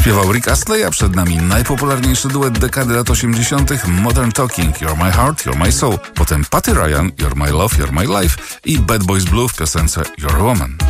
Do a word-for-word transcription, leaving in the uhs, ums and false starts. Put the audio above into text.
Śpiewał Rick Astley, a przed nami najpopularniejszy duet dekady lat osiemdziesiątych Modern Talking, You're My Heart, You're My Soul. Potem Patty Ryan, You're My Love, You're My Life i Bad Boys Blue w piosence You're a Woman.